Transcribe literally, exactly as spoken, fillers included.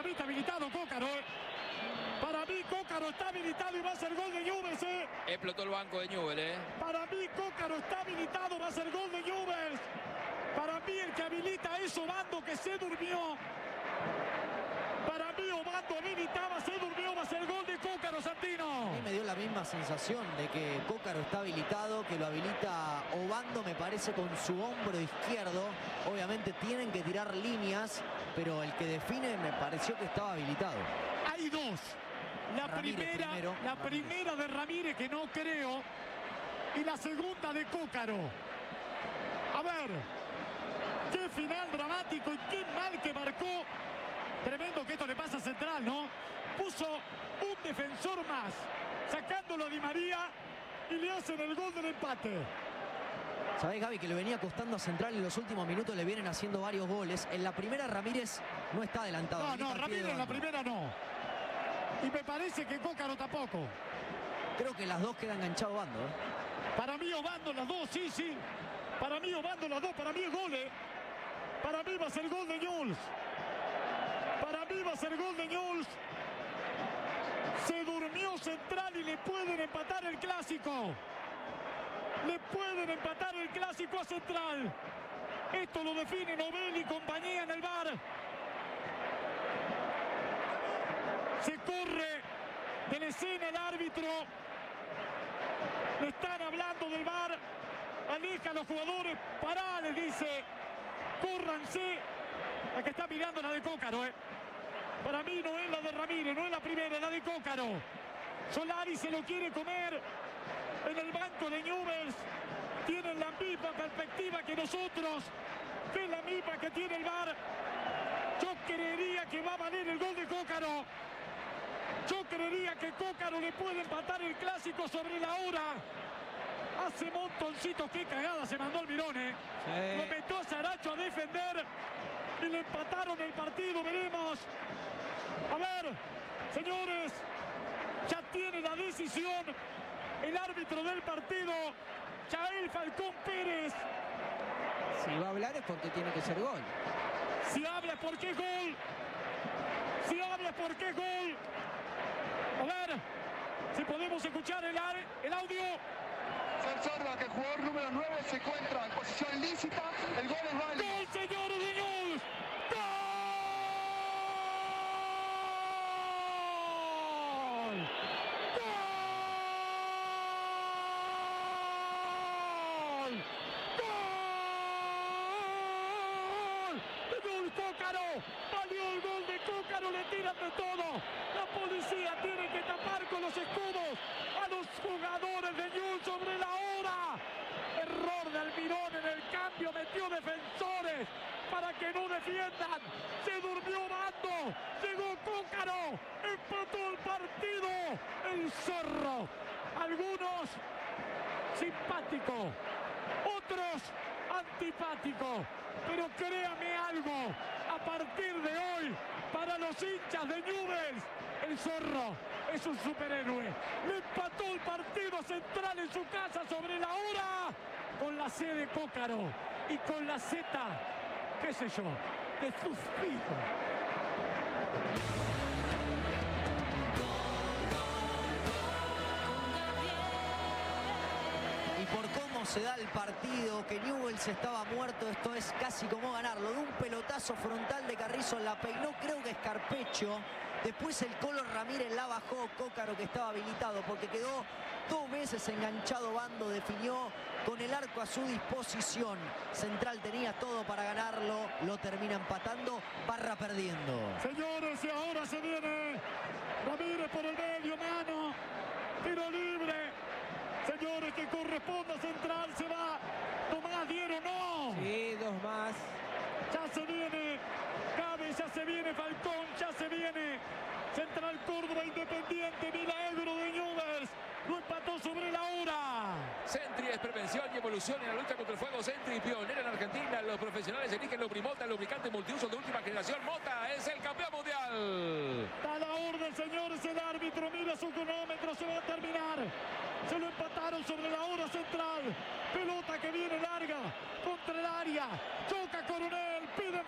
mí está habilitado Cócaro. Eh. Para mí Cócaro está habilitado y va a ser gol de Newell's. Eh. Explotó el banco de Newell's. Eh. Para mí Cócaro está habilitado, va a ser gol de Newell's. Para mí el que habilita es Obando, que se durmió. Para mí Obando habilitaba, se durmió, va a ser gol de Cócaro, Santino. A mí me dio la misma sensación de que Cócaro está habilitado, que lo habilita Obando, me parece, con su hombro izquierdo. Obviamente tienen que tirar líneas, pero el que define me pareció que estaba habilitado. Hay dos. La Ramírez primera, primero, la Ramírez. primera de Ramírez, que no creo, y la segunda de Cócaro. A ver, qué final dramático y qué mal que marcó. Tremendo que esto le pasa a Central, ¿no? Puso un defensor más, sacándolo a Di María, y le hacen el gol del empate. ¿Sabés, Gaby, que le venía costando a Central en los últimos minutos? Le vienen haciendo varios goles. En la primera Ramírez no está adelantado. No, habilita no, al pie de Ramírez en la banda. primera no. Y me parece que Cócaro tampoco. Creo que las dos quedan enganchado Obando, ¿eh? Para mí Obando las dos, sí, sí. Para mí Obando las dos, para mí es gol, ¿eh? Para mí va a ser gol de Newell's. Para mí va a ser gol de Newell's. Se durmió Central y le pueden empatar el clásico. Le pueden empatar el clásico a Central. Esto lo define Nobel y compañía en el V A R. Se corre de la escena el árbitro. Le están hablando del V A R. Aleja a los jugadores. Pará, les dice. Córranse. La que está mirando la de Cócaro, ¿eh? Para mí no es la de Ramírez, no es la primera, es la de Cócaro. Solari se lo quiere comer. En el banco de Newell's tienen la misma perspectiva que nosotros, que es la misma que tiene el V A R. Yo creería que va a valer el gol de Cócaro. Yo creería que Cócaro le puede empatar el clásico sobre la hora. Hace montoncitos, qué cagada se mandó el Mirone. Sí. Lo metió a Saracho a defender y le empataron el partido, veremos. A ver, señores, ya tiene la decisión el árbitro del partido, Yael Falcón Pérez. Si va a hablar es porque tiene que ser gol. Si habla es porque es gol. Si habla es porque es gol. A ver, si podemos escuchar el, el audio. Se observa que el jugador número nueve se encuentra en posición ilícita. El gol es válido. ¡Gol, señores de Newell's! ¡Gol! ¡Gol! ¡Gol! ¡De Newell's, Cócaro! ¡Valió el gol de Cócaro! ¡Le tiran de todo! La policía tiene que tapar con los escudos a los jugadores de Newell's sobre la hora. Error de Almirón en el cambio, metió defensores para que no defiendan. Se durmió Obando, llegó Cócaro, empató el partido. El Zorro, algunos simpático, otros antipático, pero créame algo, a partir de hoy, para los hinchas de Newell's, el Zorro es un superhéroe. Le empató el partido Central en su casa sobre la hora, con la C de Cócaro y con la Z, qué sé yo, de Suspiro. Y por cómo se da el partido, que Newell's estaba muerto, esto es casi como ganarlo. De un pelotazo frontal de Carrizo, la peinó, creo que Escarpecho. Después el Colo Ramírez la bajó, Cócaro, que estaba habilitado porque quedó dos veces enganchado Obando, definió con el arco a su disposición. Central tenía todo para ganarlo, lo termina empatando, Barra perdiendo. Señores, y ahora se viene Ramírez por el medio, mano, tiro libre. Señores, que corresponde a Central, se va. Tomás dieron, no. Sí, dos más. Ya se viene Gaby, ya se viene Falcón, ya se viene Central Córdoba, Independiente, Milagro de Newell's. Lo empató sobre la hora. Sentry es prevención y evolución en la lucha contra el fuego. Sentry, pionera en Argentina. Los profesionales eligen Lubrimota, el lubricante multiuso de última generación. Mota es el campeón mundial. Da la orden, señores, el árbitro mira su cronómetro, se va a terminar. Se lo empataron sobre la hora Central. Pelota que viene larga contra el área. Choca Coronel, pide